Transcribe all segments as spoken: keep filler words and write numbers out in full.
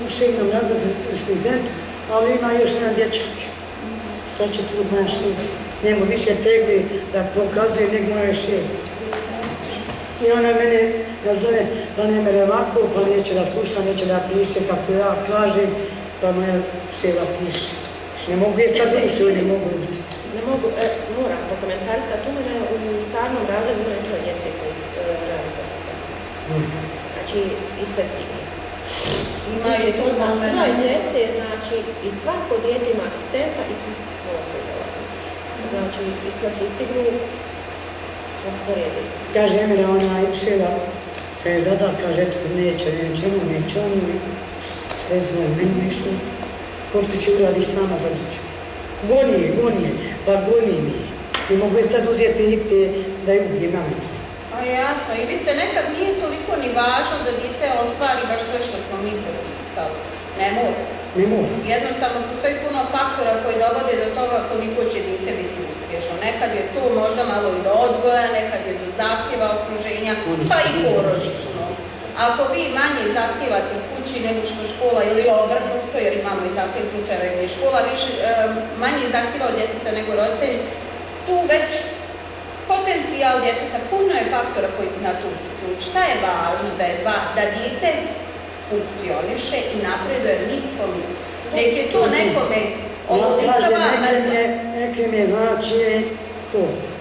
u šegnom razredu student, ali ima još jedan dječak. Šta će tu od moja šega? Njemu više tegli da pokazuje nek moja šega. I ona mene nazove da ne mere ovako, pa neće da sluša, neće da piše kako ja kažem, pa moja šega piše. Ne mogu je sad uši, ne mogu biti. Ne mogu, e, moram prokomentarisati, u mene u sadnom razredu imaju troje djece koji e, radi sa asistentom. Mm. Znači, i sve stigne. Ima i to troje djece, znači, i svako dijete ima asistenta i psiholog koji dolazi. Znači, i sve su stignu, rasporedi se. Kaže Emira, ona je šela, kada je zada, kaže, eto, neće, neće, ono, neće, ono, sve znaju, meni ne šuti. Koliko će uradi sama zadaću. Goni je, goni je, pa goni mi je. Ne mogu je sad uzeti i te da je ubijem mametva. A jasno, i vidite, nekad nije toliko ni važno da dijete ostvari baš sve što smo mi propisali. Ne mora. Ne mora. Jednostavno, postoji puno faktora koji dovode do toga koliko će dijete biti uspješno. Nekad je to možda malo i do odgoja, nekad je do zahtjeva okruženja, pa i porodično. Ako vi manje zahtjevate u kući nego što škola ili obrnuto, jer imamo i takve slučajeve gdje škola više, e, manje zahtjeva od djeteta nego roditelj, tu već potencijal djeteta, puno je faktora koji na tu čući. Šta je važno? Da, je va, da dijete funkcioniše i napreduje nic po nic. Nek je to nekome omogućava... Ekrem je znači ko?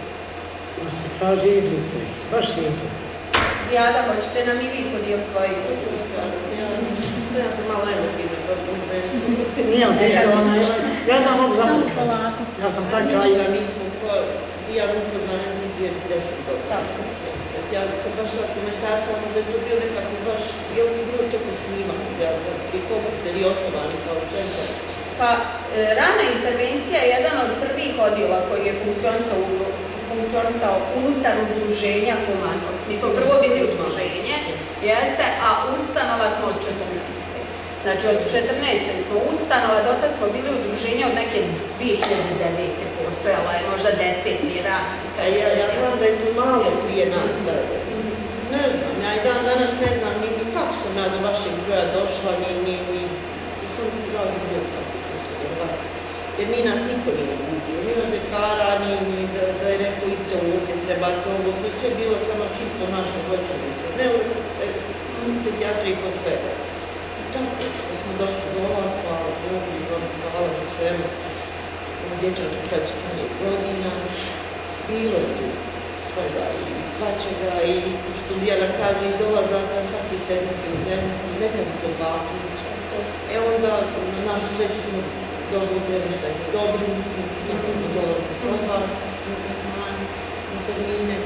Se traži izvuk, baš izvuk. Jada, hoćete nam i vi podijeliti svoje iskustva? Ja sam malo emotivna. Nije se što ona je. Ja ne mogu zaplakati. Ja sam tako i... Mi smo ja upoznala, ne znam, prije deset godina. Ja sam baš na komentarstvama, možda je to bio nekako baš, je li bilo tako snimak, i koga ste vi osnovani kao centar? Pa, rana intervencija je jedan od prvih odjela koji je funkcionisao, funkcionisao unutar udruženja Humanost. Mi smo prvo bili udruženje, jeste, a ustanova smo od četrnaeste. Znači, od četrnaeste smo ustanova, dotad smo bili udruženje od neke dvije hiljade devete. Postojala je možda deseti rad. Ja, ja znam da je tu malo prije nas, da, ne znam, ja i dan danas ne znam ni, ni kako sam ja do vašeg broja došla, ni, ni, ni, tu sam pravi bio tako postoje, jer mi nas niko nije ubudio, ni od lekara, ni, ni da, da je rekao i to ovdje, trebate ovo, to je sve bilo samo čisto naše hoćemo, ne u e, pediatriji kod svega. I tako, da smo došli do vas, hvala Bogu i hvala na svemu. Dječaka sad četrnaest godina, bilo je tu svega i svačega i što Dijana kaže i dolazaka svake sedmice u zemljicu, nekad to dva puta. E onda na našu sreću smo dobro premještaj za dobrim, nekako dolazi kod vas, na tretmane, na termine.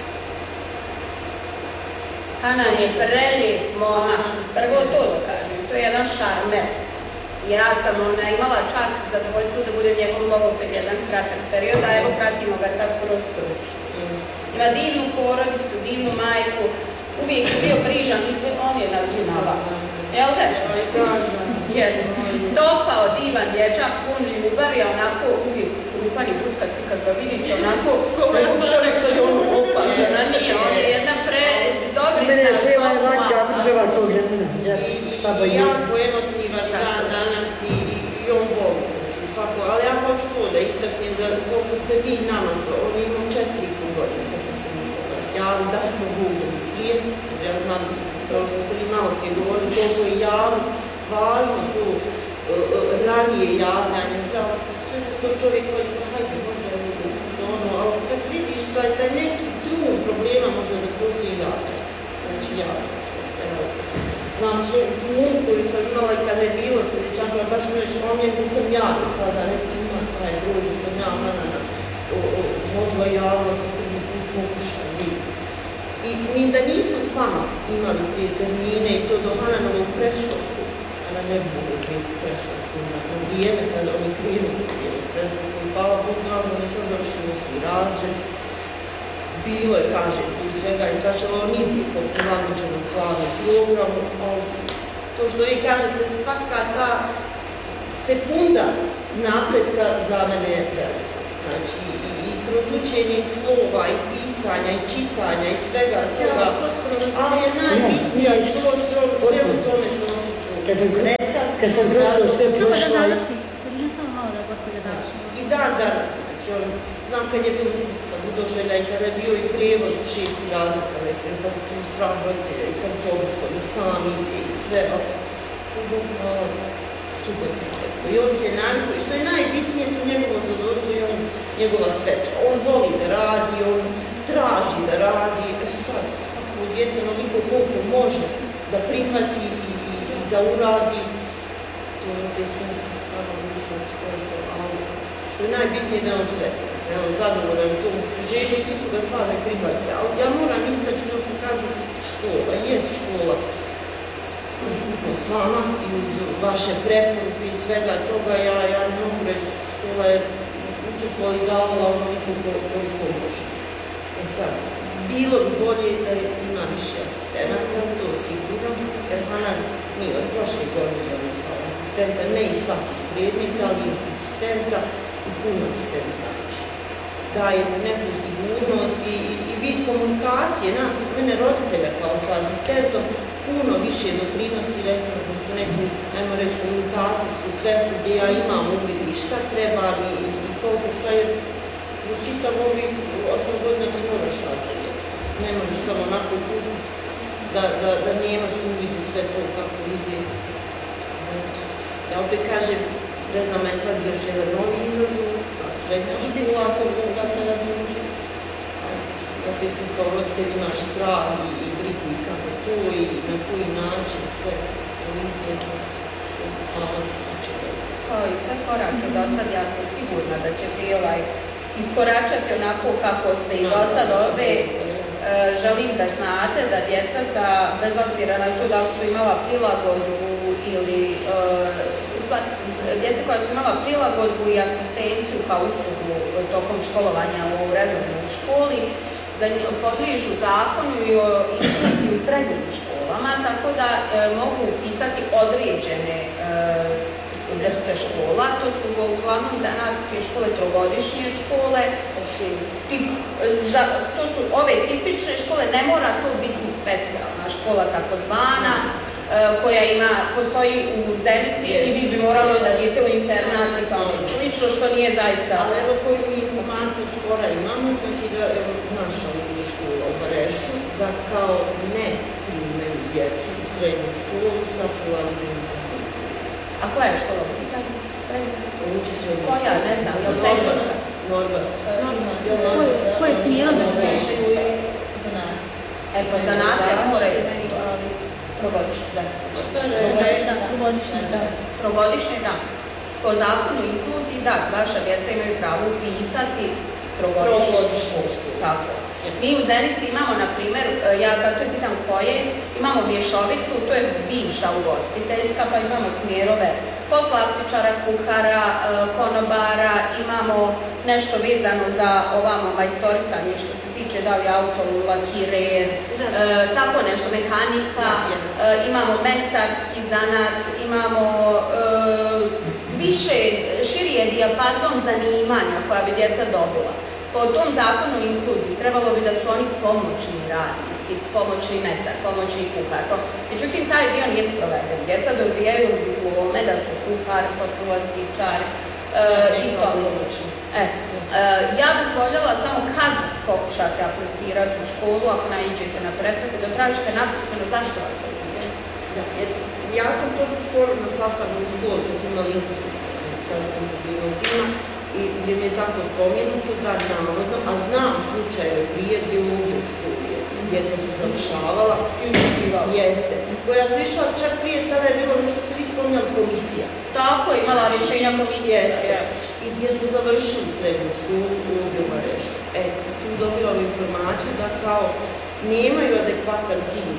Ana je prelijep momak, prvo to da kažem, to je jedan šarmer. Ja sam ona imala čast i zadovoljstvo da budem njegov logoped jedan kratak period, a evo pratimo ga sad kroz stručnu. Ima divnu porodicu, divnu majku, uvijek je bio brižan, on je na vas. Jel da? Yes. Topao, divan dječak, pun ljubavi, a onako uvijek krupan i buckasti kad ga vidite, onako kako čovjek to je ono opasana, nije, on je jedna pre dobrica. Mene je šela je laka, država kog je mene. I jako emotivan dan danas i, i on voli, znači svako, ali ja hoću to da istaknem da koliko ste vi nama, on imao četiri i pol godine kad smo se mi nas javili, da smo budem prije, ja znam, kao što ste vi malo prije govorili, koliko je javno, važno tu uh, ranije javljanje, sve se to čovjek koji, hajde, možda je možda ono, ali kad vidiš da je da neki drugom problema možda da postoji javlja se, znači javlja se. Znam svoju kumu koju sam imala i kada je bilo sa dječakama, baš ne spominjem da sam javila tada, rekla ima taj broj da sam ja Hanana vodila javila sam prvi put pokušala vidjeti. I mi da nismo s vama imali te termine i to do Hananovog predškolsku, Hana ne bi mogla biti predškolsku na vrijeme kada oni krenu u predškolsku. Hvala Bogu, glavno ne sam završila svi razred. Bilo je, kaže, tu svega i svačalo, on ide po prilagođenom planu programu, ali to što vi kažete, svaka ta sekunda napretka za mene je velika. Znači, i, i kroz učenje i slova, i pisanja, i čitanja, i svega toga, ali je najbitnije to što sve u tome se osjeću sretan kad sam prosto sve prošla. Samo da završi, Sredina, samo malo da gospođa završi. I dan danas, znači on, znam kad je bilo sa Budoželja i kada je bio i prijevoz u šesti razred, kada je krenuo tu strah roditelja i s autobusom i sam ide i sve, super. I on se je navikao, i što je najbitnije, to njegovo zadovoljstvo i on, njegova sreća. On voli da radi, on traži da radi, e sad, ako dijete onoliko koliko može da prihvati i, i, i da uradi, to je ovdje sve stvarno budućnosti koliko, ali što je najbitnije da je on sretan, da je on zadovoljan u tom okruženju, svi su ga slave prihvatili. Ali ja moram istaći to što kažu škola, jest škola, uskupno s vama i uz vaše preporuke i svega toga, ja, ja ne mogu reći, škola je učestvovala i davala onoliko koliko može. E sad, bilo bi bolje da ima više asistenata, to sigurno, jer Hana nije od prošle godine kao asistenta, ne i svakih predmeta, ali i asistenta i puno asistent znači. Daje mu neku sigurnost i, i, i vid komunikacije nas, mene roditelja kao sa asistentom, puno više doprinosi, recimo, kroz tu neku, ajmo reći, komunikacijsku svestu gdje ja imam uvid i šta treba mi i, i koliko šta je, kroz čitav ovih osam godina ti moraš raditi. Ne možeš samo onako pustiti da, da, da nemaš uvid u sve to kako ide. Ja opet kažem, pred nama je sad još jedan novi izazov, a srednja škola ako Boga kada dođe. Opet tu kao roditelj imaš strah i, i brigu i kako to i na koji način sve to ide. Kao i sve korake do sad, ja sam sigurna da ćete i ovaj iskoračati onako kako ste i do sad ove. E, želim da znate da djeca sa, bez obzira na to da su imala prilagodbu ili e, djeca koja su imala prilagodbu i asistenciju kao uslugu tokom školovanja u redovnoj školi, za nju podliježu zakonu i o inkluziji u srednjim školama, tako da e, mogu upisati određene e, vrste škola. To su uglavnom zanatske škole, trogodišnje škole. Tip, za, to su ove tipične škole, ne mora to biti specijalna škola takozvana, e, koja ima, postoji u Zenici yes. I vi bi morali da idete u internat i kao slično, što nije zaista. Ali evo koju mi informaciju skoro imamo, znači da evo naša ovdje škola u Varešu, da kao ne primaju djecu u srednju školu sa prilagođenim. A koja je škola u pitanju? Srednja? Ovdje srednja. Koja, ne znam, je li tehnička? Norbert. Koje smjelo da to je? Zanat. E pa zanate moraju trogodišnje, da. Trogodišnje, da. Trogodišnje, da. Po zakonu inkluziji, da, vaša djeca imaju pravo upisati trogodišnju školu. Tako. Mi u Zenici imamo, na primjer, ja zato je pitam koje, imamo mješovitu, to je bivša ugostiteljska, pa imamo smjerove poslastičara, kuhara, konobara, imamo nešto vezano za ovamo majstorisanje što se tiče da li auto, lakirer, e, tako nešto, mehanika, e, imamo mesarski zanat, imamo e, više, širi je dijapazon zanimanja koja bi djeca dobila. Po tom zakonu o inkluziji trebalo bi da su oni pomoćni radnici, pomoćni mesar, pomoćni kuhar. Međutim, taj dio nije sproveden. Djeca dobijaju diplome da su kuhar, poslastičar e, i to slično. E, e, ja bih voljela samo kad pokušate aplicirati u školu, ako naiđete na prepreku, da tražite napismeno zašto vas to ide. Ja sam to skoro na sastanku u školu, kad smo imali inkluziju sastanku jednog tima, i gdje mi je tako spomenuto da navodno, a znam slučajeve prije gdje ovdje u školi djeca su završavala i jeste, koja su išla čak prije, tada je bilo ono što ste vi spominjali, komisija. Tako, imala rješenja komisije. Jeste. I gdje su završili srednju školu ovdje u Varešu. E, tu dobivamo informaciju da kao nemaju adekvatan tim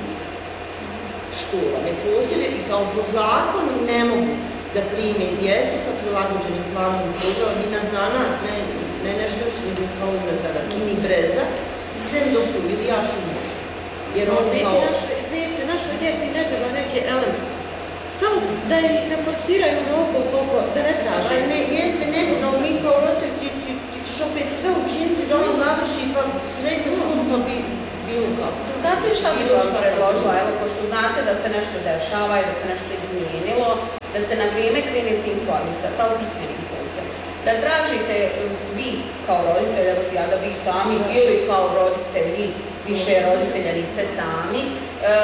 škola, ne posjeduje i kao po zakonu ne mogu da prime djecu sa prilagođenim planom i programom ni na zanat, ne, ne nešto još, nego kao na zanat, ni breza, sem dok ili jašu može. Jer on kao... Izvijete, našoj djeci ne treba neke elementi. Samo da ih ne forsiraju mnogo koliko, da ne traže. Ne, jeste nebudno, mi kao roditelj ti, ti, ti ćeš opet sve učiniti da on završi pa srednju školu pa bi bilo kako. Znate šta bi vam predložila, evo, pošto znate da se nešto dešava i da se nešto izmijenilo, da da se na vrijeme krenete informisati, kao pismenim putem. Da tražite vi kao roditelj, evo ja da vi sami, ili kao roditelji, više roditelja niste sami, e,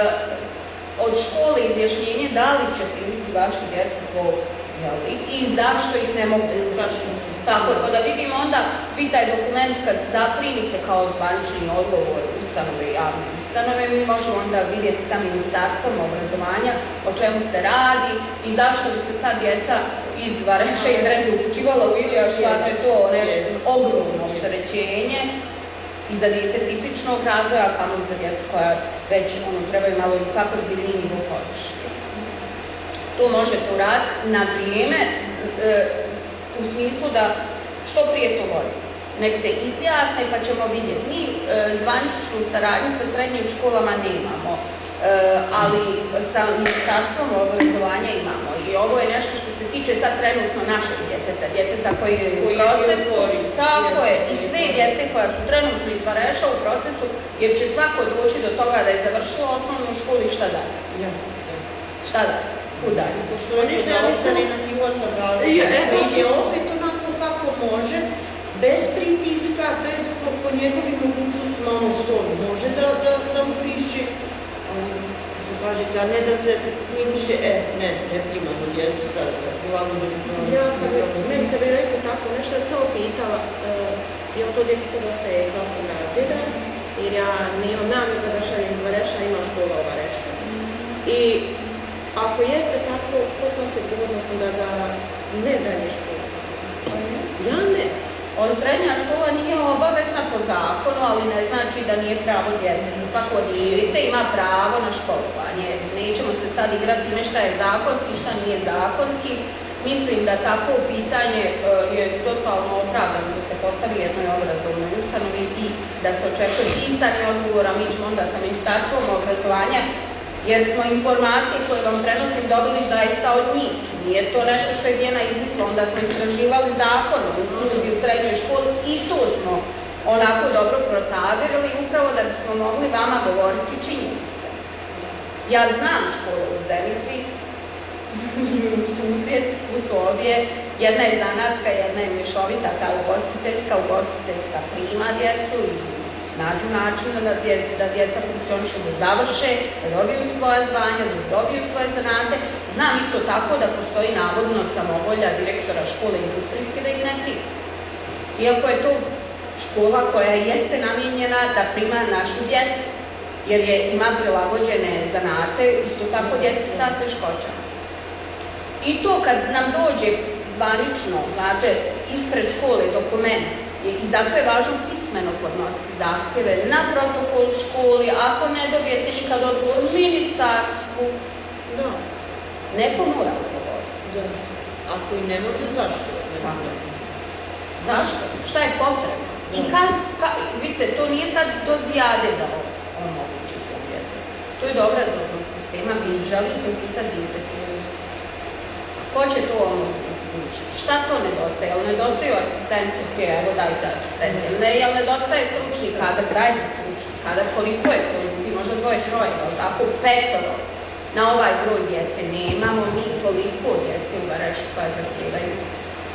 od škole izjašnjenje da li će primiti vašu djecu po, jel, i, i zašto ih ne mogu, zašto. Tako, pa da vidimo onda, vi taj dokument kad zaprimite kao zvanični odgovor ustanove, javne ustanove, mi možemo onda vidjeti sa ministarstvom obrazovanja o čemu se radi i zašto bi se sad djeca iz Vareša i Breze upućivala u Ilija, što yes. je to ne, yes. ogromno opterećenje i za dijete tipičnog razvoja, kamo i za djecu koja već ono, trebaju malo i kako zbiljniji nivo podrške. To možete uraditi na vrijeme, e, u smislu da što prije to voli. Nek se izjasne pa ćemo vidjeti. Mi e, zvaničnu saradnju sa srednjim školama nemamo, e, ali sa ministarstvom obrazovanja imamo. I ovo je nešto što se tiče sad trenutno našeg djeteta, djeteta koji je u procesu, tako je, i sve djece koja su trenutno iz Vareša u procesu, jer će svako doći do toga da je završilo osnovnu školu i šta dalje. Ja. Šta dalje? Udalje. Pošto oni što ostane na tih osam razlika, ide opet onako kako može, bez pritiska, bez po, po njegovim mogućnostima ono što on može da, da, da upiše, ali što kažete, a ne da se minuše, e, ne, ne primamo djecu sa, sa prilagođenim programom. Ja, kad bi, meni kad bi rekao tako nešto, ja samo pitala, uh, je li to djeca kod ostaje iz osam razreda, jer ja nemam namjeru da šaljem iz Vareša, ima škola u Varešu. I ako jeste tako, ko snosi odgovornost onda za nedanje škole? Ja ne. On srednja škola nije obavezna po zakonu, ali ne znači da nije pravo djeteta. Svako dijete ima pravo na školovanje. Nećemo se sad igrati time šta je zakonski, šta nije zakonski. Mislim da takvo pitanje je totalno opravdano da se postavi jednoj obrazovnoj ustanovi i da se očekuje pisani odgovor, a mi ćemo onda sa ministarstvom obrazovanja, jer smo informacije koje vam prenosim dobili zaista od njih. Nije to nešto što je Dijana izmislila, onda smo istraživali zakon o inkluziji u srednjoj školi i to smo onako dobro protavirali upravo da bismo mogli vama govoriti činjenice. Ja znam školu u Zenici, u susjedstvu su obje, jedna je zanatska, jedna je mješovita, ta ugostiteljska, ugostiteljska prima djecu i nađu način da, dje, da djeca funkcionišu, da završe, da dobiju svoje zvanja, da dobiju svoje zanate. Znam isto tako da postoji navodno samovolja direktora škole industrijske da ih ne prima. Iako je to škola koja jeste namijenjena da prima našu djecu, jer je ima prilagođene zanate, isto tako djeci sa teškoćama. I to kad nam dođe zvanično, znate, ispred škole dokument, i zato je važno pismeno podnositi zahtjeve na protokol školi, ako ne dobijete nikad odgovor ministarstvu, da. Neko mora odgovoriti. Da. Ako i ne može, zašto? Pa. Zašto? Šta je potrebno? I kad, ka, vidite, to nije sad do zijade da omogući se djetu. To je do obrazovnog sistema, vi želite upisati djete. Ko će to omogućiti? Šta to nedostaje? Jel nedostaju asistenti? Ok, evo dajte asistente. Ne, jel nedostaje stručni kadar? Dajte stručni kadar. Koliko je to ljudi? Možda dvoje, troje, jel tako? Petoro. Na ovaj broj djece nemamo mi toliko djece u Varešu koja zahtijevaju e,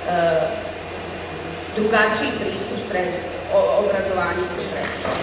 drugačiji pristup sred, o, obrazovanju u srednjoj školi.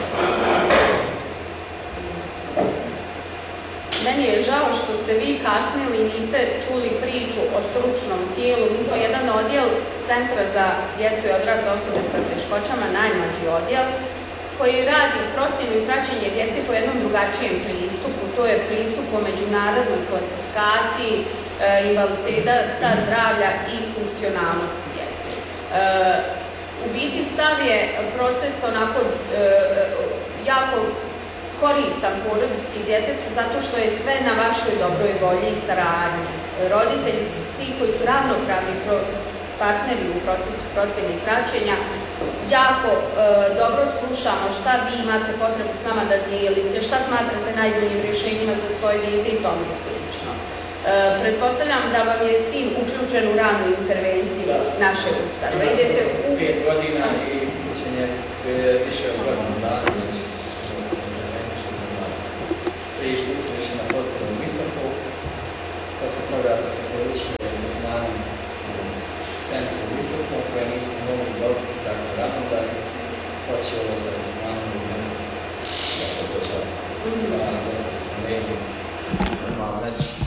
Meni je žao što ste vi kasnili i niste čuli priču o stručnom tijelu. Mi smo jedan odjel Centra za djecu i odrasle osobe sa teškoćama, najmlađi odjel, koji radi procjenu i praćenje djece po jednom drugačijem pristupu. To je pristup po međunarodnoj klasifikaciji e, invaliditeta, zdravlja i funkcionalnosti djece. E, u biti sav je proces onako e, jako koristan porodici i djetetu zato što je sve na vašoj dobroj volji i saradnji. Roditelji su ti koji su ravnopravni partneri u procesu procjene i praćenja. Jako e, dobro slušamo šta vi imate potrebu s nama da dijelite, šta smatrate najboljim rješenjima za svoje dijete i tome slično. E, pretpostavljam da vam je sin uključen u ranu intervenciju naše ustanove. Idete u... Pet godina i uključen je više od godinu dana. Prije učilište na procjenu visoku, posle toga se preporučuje normalno, znači